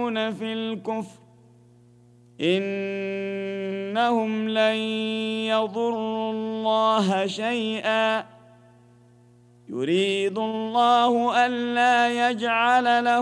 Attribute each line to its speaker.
Speaker 1: يسارعون في الكفر إنهم لن يضروا الله شيئا يريد الله ألا يجعل له